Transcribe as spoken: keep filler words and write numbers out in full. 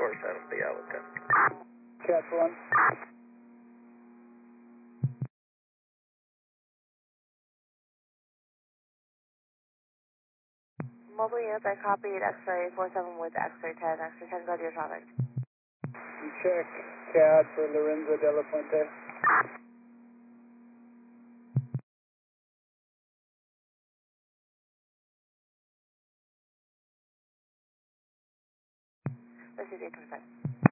four seven, be out with ten. Cat one. Mobile units, I copied X-ray four seven with X-ray ten. X-ray ten, go to your traffic. Check Cat for Lorenzo de la Fuente. This is eight twenty-five.